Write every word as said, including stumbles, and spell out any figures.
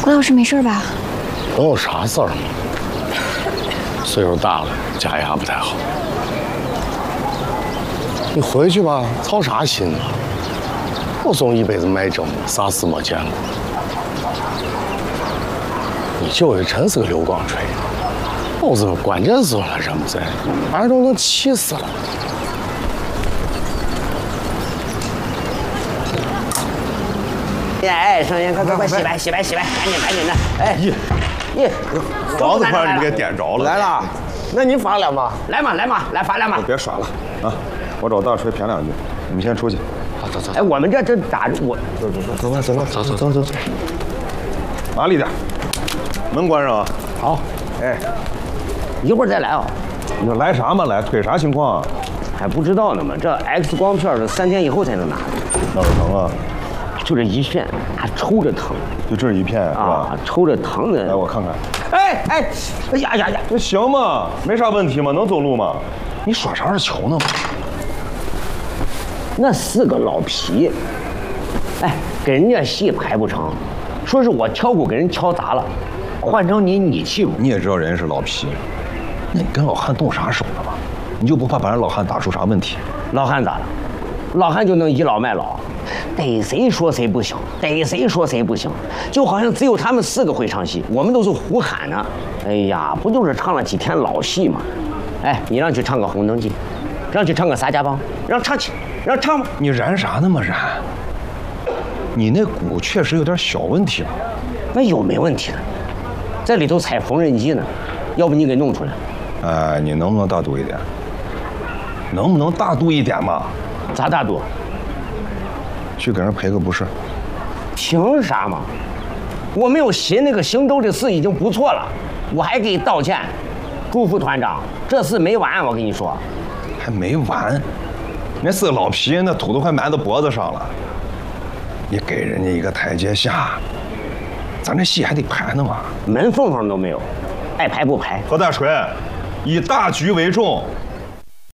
何老师没事吧？ 能有啥事儿吗？岁数大了，家牙不太好。你回去吧，操啥心啊？我总一辈子卖蒸，啥事没见过。你舅爷真是个流光锤，都是关键时候他人不在，反正都能气死了。 哎，生意快快快，洗白洗白洗白，赶紧赶紧的！哎， 咦咦， 刀子快你给点着了。 来了，那你发两把？ 来嘛来嘛，来发两把。 别耍了啊！我找大锤谝两句，你们先出去。 好，走走。 哎，我们这这咋我走走走走吧走吧走走走走走。 麻利点，门关上啊。 好。 哎， 一会儿再来啊。 你说来啥嘛来？推啥情况啊？ 还不知道呢嘛，这 X 光片是三天以后才能拿的。 哪儿疼啊？ 就这一片，还抽着疼， 就这一片是吧？ 啊，抽着疼的。 来，我看看。 哎哎，哎呀呀呀！ 这行吗？没啥问题吗？能走路吗？你耍啥球呢？ 那是个老皮，哎，跟人家戏拍不成，说是我敲鼓给人敲砸了，换成你你气鼓。 你也知道人家是老皮，那你跟老汉动啥手了吗？你就不怕把人老汉打出啥问题？ 老汉咋了？老汉就能倚老卖老。 逮谁说谁不行，逮谁说谁不行，就好像只有他们四个会唱戏，我们都是胡喊呢。哎呀，不就是唱了几天老戏吗？哎，你让去唱个《红灯记》，让去唱个《撒家浜》，让唱去，让唱吧。 你燃啥那么燃？你那鼓确实有点小问题了。 那有没问题的？在里头踩缝纫机呢，要不你给弄出来？ 哎，你能不能大度一点？能不能大度一点嘛？ 咋大度？ 去给人赔个不是， 凭啥嘛？我没有寻那个邢州的事已经不错了，我还给你道歉，祝副团长，这事没完。我跟你说， 还没完，那四个老皮那土都快埋到脖子上了，你给人家一个台阶下，咱这戏还得排呢嘛， 门缝缝都没有，爱排不排？ 何大锤，以大局为重，